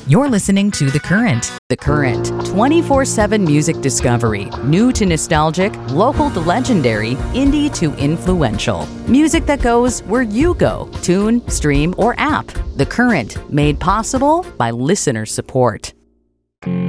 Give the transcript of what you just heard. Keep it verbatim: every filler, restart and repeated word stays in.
You're listening to The Current. The Current, twenty-four seven music discovery. New to nostalgic, local to legendary, indie to influential. Music that goes where you go. Tune, stream, or app. The Current, made possible by listener support.